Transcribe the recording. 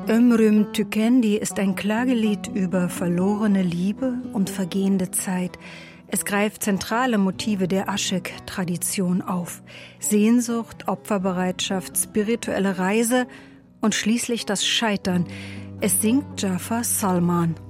Ömrüm Tükendi ist ein Klagelied über verlorene Liebe und vergehende Zeit. Es greift zentrale Motive der Aşık-Tradition auf. Sehnsucht, Opferbereitschaft, spirituelle Reise und schließlich das Scheitern. Es singt Jafar Salman.